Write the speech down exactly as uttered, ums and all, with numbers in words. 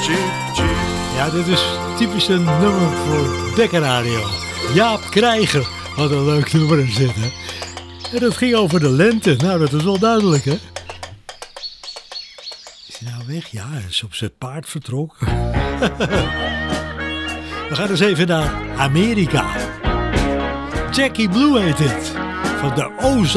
Chip, chip. Ja, dit is typisch een nummer voor Dekkerradio. Jaap Krijger had een leuk nummer in zitten. En dat ging over de lente. Nou, dat is wel duidelijk, hè? Is hij nou weg? Ja, hij is op zijn paard vertrokken. We gaan dus even naar Amerika. Jackie Blue heet dit. Van de Ozark.